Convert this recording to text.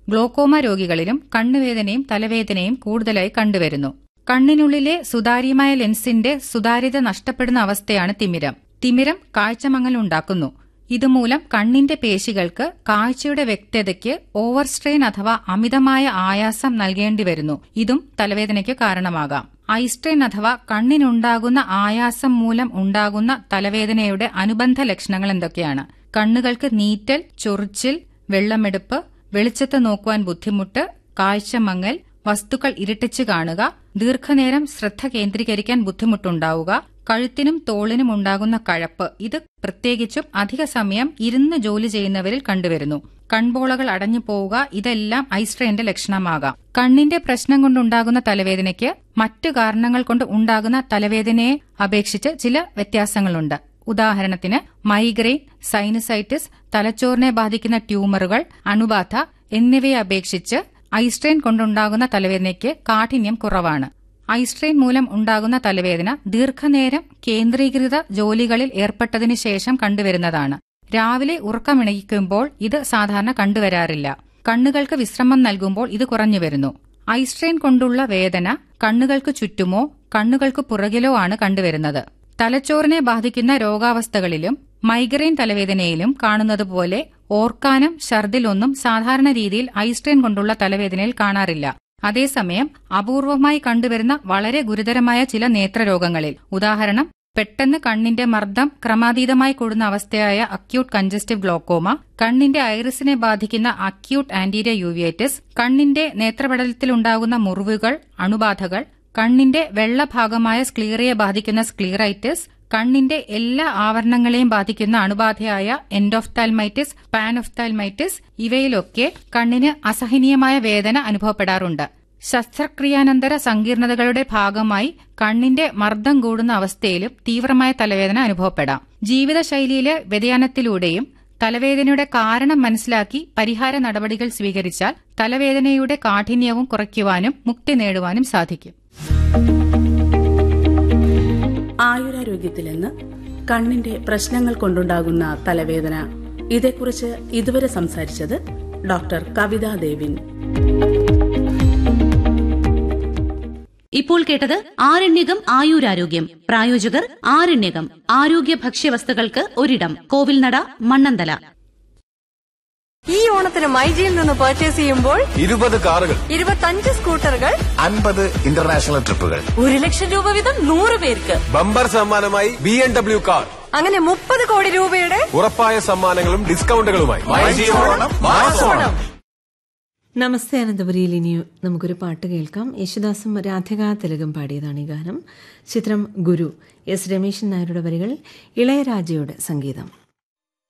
Glaucoma രോഗികളിലും കണ്ണുവേദനയും തലവേദനയും കൂടുതലായി കണ്ടുവരുന്നു. കണ്ണിനുള്ളിലെ സുതാര്യമായ ലെൻസിന്റെ സുതാര്യത നഷ്ടപ്പെടുന്ന അവസ്ഥയാണ് തിമിരം. തിമിരം കാഴ്ചമങ്ങലുണ്ടാക്കുന്നു. ഇതുമൂലം കണ്ണിന്റെ പേശികൾക്ക് കാഴ്ചയുടെ വ്യക്തതയ്ക്ക് ഓവർസ്ട്രെയിൻ അഥവാ അമിതമായ ആയാസം നൽകേണ്ടിവരുന്നു. ഇതും തലവേദനയ്ക്ക് കാരണമാകാം. ഐസ്ട്രെയിൻ അഥവാ കണ്ണിനുണ്ടാകുന്ന ആയാസം മൂലം ഉണ്ടാകുന്ന തലവേദനയുടെ അനുബന്ധ ലക്ഷണങ്ങൾ എന്തൊക്കെയാണ്? കണ്ണുകൾക്ക് നീറ്റൽ, ചൊറിച്ചിൽ, വെള്ളമെടുപ്പ്, വെളിച്ചത്ത് നോക്കുവാൻ ബുദ്ധിമുട്ട്, കാഴ്ചമങ്ങൽ, വസ്തുക്കൾ ഇരട്ടിച്ചു കാണുക, ദീർഘനേരം ശ്രദ്ധ കേന്ദ്രീകരിക്കാൻ ബുദ്ധിമുട്ടുണ്ടാവുക, കഴുത്തിനും തോളിനും ഉണ്ടാകുന്ന കഴപ്പ്. ഇത് പ്രത്യേകിച്ചും അധിക സമയം ഇരുന്ന് ജോലി ചെയ്യുന്നവരിൽ കണ്ടുവരുന്നു. കൺപോളകൾ അടഞ്ഞു പോവുക. ഇതെല്ലാം ഐസ്ട്രെയിന്റെ ലക്ഷണമാകാം. കണ്ണിന്റെ പ്രശ്നം കൊണ്ടുണ്ടാകുന്ന തലവേദനയ്ക്ക് മറ്റു കാരണങ്ങൾ കൊണ്ട് ഉണ്ടാകുന്ന തലവേദനയെ അപേക്ഷിച്ച് ചില വ്യത്യാസങ്ങളുണ്ട്. ഉദാഹരണത്തിന് മൈഗ്രെയിൻ, സൈനസൈറ്റിസ്, തലച്ചോറിനെ ബാധിക്കുന്ന ട്യൂമറുകൾ, അണുബാധ എന്നിവയെ അപേക്ഷിച്ച് ഐസ്ട്രെയിൻ കൊണ്ടുണ്ടാകുന്ന തലവേദനയ്ക്ക് കാഠിന്യം കുറവാണ്. ഐസ്ട്രെയിൻ മൂലം ഉണ്ടാകുന്ന തലവേദന ദീർഘനേരം കേന്ദ്രീകൃത ജോലികളിൽ ഏർപ്പെട്ടതിനു ശേഷം കണ്ടുവരുന്നതാണ്. രാവിലെ ഉറക്കമിണയിക്കുമ്പോൾ ഇത് സാധാരണ കണ്ടുവരാറില്ല. കണ്ണുകൾക്ക് വിശ്രമം നൽകുമ്പോൾ ഇത് കുറഞ്ഞുവരുന്നു. ഐസ്ട്രെയിൻ കൊണ്ടുള്ള വേദന കണ്ണുകൾക്ക് ചുറ്റുമോ കണ്ണുകൾക്ക് പുറകിലോ ആണ് കണ്ടുവരുന്നത്. തലച്ചോറിനെ ബാധിക്കുന്ന രോഗാവസ്ഥകളിലും മൈഗ്രെയിൻ തലവേദനയിലും കാണുന്നതുപോലെ ഓർക്കാനം, ഛർദിലൊന്നും സാധാരണ രീതിയിൽ ഐസ്ട്രെയിൻ കൊണ്ടുള്ള തലവേദനയിൽ കാണാറില്ല. അതേസമയം അപൂർവമായി കണ്ടുവരുന്ന വളരെ ഗുരുതരമായ ചില നേത്രരോഗങ്ങളിൽ, ഉദാഹരണം പെട്ടെന്ന് കണ്ണിന്റെ മർദ്ദം ക്രമാതീതമായി കൂടുന്ന അവസ്ഥയായ അക്യൂട്ട് കൺജസ്റ്റീവ് ഗ്ലോക്കോമ, കണ്ണിന്റെ ഐറിസിനെ ബാധിക്കുന്ന അക്യൂട്ട് ആന്റീരിയർ യൂവിയേറ്റിസ്, കണ്ണിന്റെ നേത്രപടലത്തിലുണ്ടാകുന്ന മുറിവുകൾ, അണുബാധകൾ, കണ്ണിന്റെ വെള്ളഭാഗമായ സ്ക്ലീറയെ ബാധിക്കുന്ന സ്ക്ലീറൈറ്റിസ്, കണ്ണിന്റെ എല്ലാ ആവരണങ്ങളെയും ബാധിക്കുന്ന അണുബാധയായ എൻഡോഫ്താൽമൈറ്റിസ്, പാനോഫ്താൽമൈറ്റിസ്, ഇവയിലൊക്കെ കണ്ണിന് അസഹനീയമായ വേദന അനുഭവപ്പെടാറുണ്ട്. ശസ്ത്രക്രിയാനന്തര സങ്കീർണതകളുടെ ഭാഗമായി കണ്ണിന്റെ മർദ്ദം കൂടുന്ന അവസ്ഥയിലും തീവ്രമായ തലവേദന അനുഭവപ്പെടാം. ജീവിതശൈലിയിലെ വ്യതിയാനത്തിലൂടെയും തലവേദനയുടെ കാരണം മനസ്സിലാക്കി പരിഹാര നടപടികൾ സ്വീകരിച്ചാൽ തലവേദനയുടെ കാഠിന്യവും കുറയ്ക്കുവാനും മുക്തി നേടുവാനും സാധിക്കും. ആയുരാരോഗ്യത്തിൽ നിന്ന് കണ്ണിന്റെ പ്രശ്നങ്ങൾ കൊണ്ടുണ്ടാകുന്ന തലവേദന, ഇതേക്കുറിച്ച് ഇതുവരെ സംസാരിച്ചത് ഡോക്ടർ കവിതാ ദേവിൻ. ഇപ്പോൾ കേട്ടത് ആരണ്യകം ആയുരാരോഗ്യം. പ്രായോജകർ ആരണ്യകം ആരോഗ്യ ഭക്ഷ്യവസ്തുക്കൾക്ക് ഒരിടം, കോവിൽനട, മണ്ണന്തല. ഈ ഓണത്തിന് മൈജിയിൽ നിന്ന് പർച്ചേസ് ചെയ്യുമ്പോൾ 20 കാറുകൾ, 25 സ്കൂട്ടറുകൾ, 50 ഇന്റർനാഷണൽ ട്രിപ്പുകൾ, 1,00,000 രൂപ വീതം 100 പേർക്ക്. ബമ്പർ സമ്മാനമായി BMW കാർ. അങ്ങനെ 30 കോടി രൂപയുടെ ഉറപ്പായ സമ്മാനങ്ങളും ഡിസ്കൗണ്ടുകളുമായി നമസ്തേ അനന്തപുരിയിൽ ഇനി നമുക്കൊരു പാട്ട് കേൾക്കാം. യേശുദാസും രാധിക തിലകം പാടിയതാണ് ഈ ഗാനം. ചിത്രം ഗുരു. എസ് രമേശൻ നായരുടെ വരികൾ, ഇളയരാജയുടെ സംഗീതം.